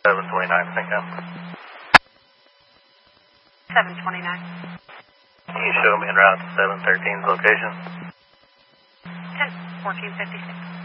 729, thank you. 729. Can you show me en route to 713's location? 10-1456.